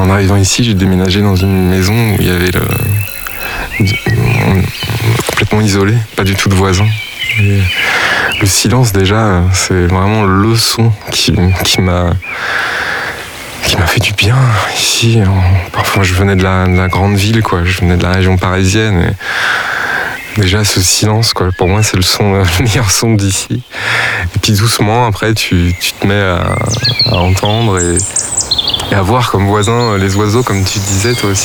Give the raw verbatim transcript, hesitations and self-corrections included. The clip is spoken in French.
en arrivant ici, j'ai déménagé dans une maison où il y avait le... complètement isolé, pas du tout de voisins. Et le silence déjà, c'est vraiment le son qui, qui m'a qui m'a fait du bien ici. Parfois je venais de la, de la grande ville, quoi. Je venais de la région parisienne. Et déjà ce silence, quoi, pour moi c'est le son, le meilleur son d'ici. Et puis doucement après tu, tu te mets à, à entendre et, et à voir comme voisin les oiseaux, comme tu disais toi aussi.